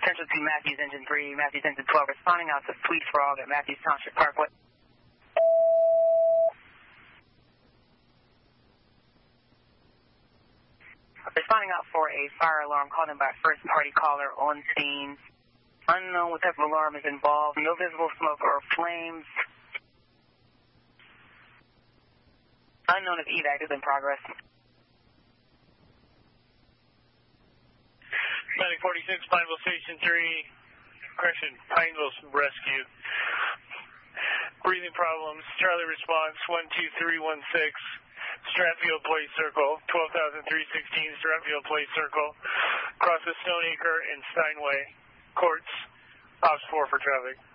Central 2 Matthews Engine 3, Matthews Engine 12, responding out to Sweet Frog at Matthews Township Parkway. Responding out for a fire alarm called in by a first party caller on scene. Unknown what type of alarm is involved. No visible smoke or flames. Unknown if evac is in progress. Medic 46, Pineville Station 3, correction, Pineville Rescue. Breathing problems, Charlie response 12316, Stratfield Place Circle, 12,316 Stratfield Place Circle, across the Stoneacre and Steinway courts, Ops 4 for traffic.